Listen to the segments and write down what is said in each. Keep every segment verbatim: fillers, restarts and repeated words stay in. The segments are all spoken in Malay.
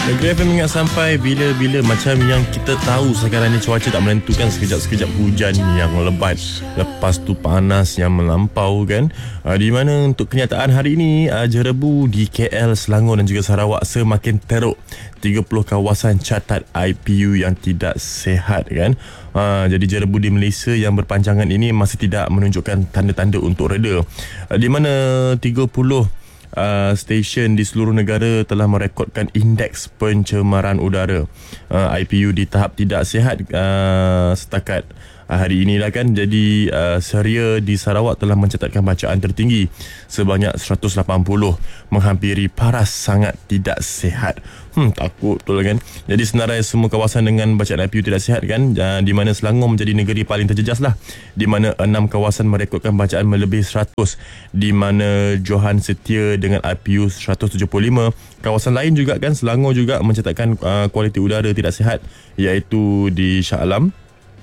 Negeri F M ingat sampai bila-bila. Macam yang kita tahu sekarang ni cuaca tak menentu kan. Sekejap-sekejap hujan yang lebat, lepas tu panas yang melampau kan. uh, Di mana untuk kenyataan hari ini, uh, jerebu di K L, Selangor dan juga Sarawak semakin teruk. tiga puluh kawasan catat I P U yang tidak sihat kan. uh, Jadi jerebu di Malaysia yang berpanjangan ini masih tidak menunjukkan tanda-tanda untuk reda. uh, Di mana tiga puluh Uh, stesen di seluruh negara telah merekodkan indeks pencemaran udara uh, I P U di tahap tidak sihat uh, setakat uh, hari inilah kan. Jadi uh, Seria di Sarawak telah mencatatkan bacaan tertinggi sebanyak seratus lapan puluh, menghampiri paras sangat tidak sihat. Hmm, takut betul kan. Jadi senarai semua kawasan dengan bacaan I P U tidak sihat kan, uh, di mana Selangor menjadi negeri paling terjejas lah, di mana enam kawasan merekodkan bacaan melebihi seratus, di mana Johan Setia dengan I P U seratus tujuh puluh lima. Kawasan lain juga kan, Selangor juga mencatatkan uh, kualiti udara tidak sihat, iaitu di Shah Alam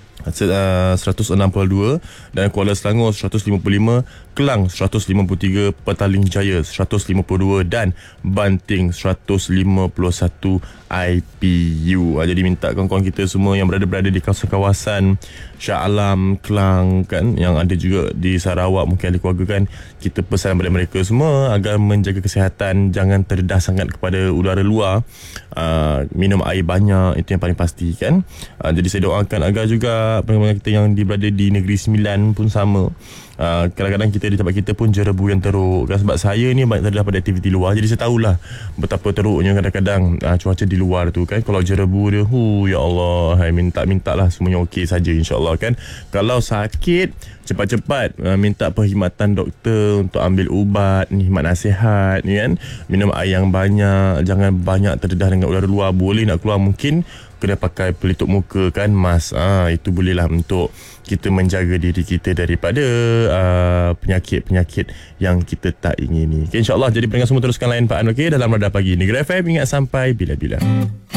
seratus enam puluh dua dan Kuala Selangor seratus lima puluh lima, Kelang seratus lima puluh tiga, Petaling Jaya seratus lima puluh dua dan Banting seratus lima puluh satu I P U. Jadi minta kawan-kawan kita semua yang berada-berada di kawasan-kawasan Shah Alam, Kelang kan, yang ada juga di Sarawak, mungkin ada keluarga kan, kita pesan kepada mereka semua agar menjaga kesihatan, jangan terdedah sangat kepada udara luar. uh, Minum air banyak, itu yang paling pasti kan. uh, Jadi saya doakan agar juga pendengar kita yang berada di Negeri Sembilan pun sama. Uh, kadang-kadang kita di tempat kita pun jerebu yang teruk kan, sebab saya ni banyak terdedah pada aktiviti luar. Jadi saya tahulah betapa teruknya kadang-kadang uh, cuaca di luar tu kan. Kalau jerebu dia, hu ya Allah, hai, minta-minta lah semuanya okey saja insya-Allah kan. Kalau sakit, cepat-cepat uh, minta perkhidmatan doktor untuk ambil ubat, khidmat nasihat ni kan. Minum air yang banyak, jangan banyak terdedah dengan udara luar. Boleh nak keluar mungkin kena pakai pelitup muka kan, mask. Ah, itu bolehlah untuk kita menjaga diri kita daripada uh, penyakit-penyakit yang kita tak ingini. Okay, InsyaAllah. Jadi pendengar semua teruskan lain Pak An, okay, dalam Radar Pagi Negeri F M. Ingat sampai bila-bila.